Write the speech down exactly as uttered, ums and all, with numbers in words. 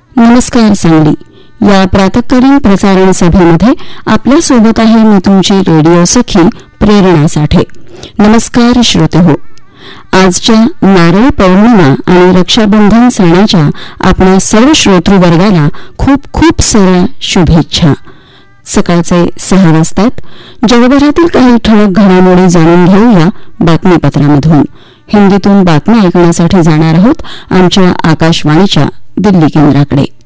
नमस्कार सांगली या प्रातःकालीन प्रसारण सभेमध्ये आपल्या सोबत आहे मी तुमची रेडिओ सखी प्रेरणा साठे. नमस्कार श्रोतेहो. आजच्या नारळ पौर्णिमा आणि रक्षाबंधन सणाच्या आपल्या सर्व श्रोतृवर्गाला खूप खूप साऱ्या शुभेच्छा. सकाळचे सहा वाजतात. जगभरातील काही ठळक घडामोडी जाणून घेऊया बातमीपत्रामधून. हिंदीतून बातम्या ऐकण्यासाठी जाणार आहोत आमच्या आकाशवाणीच्या दिल्ली केंद्राकडे.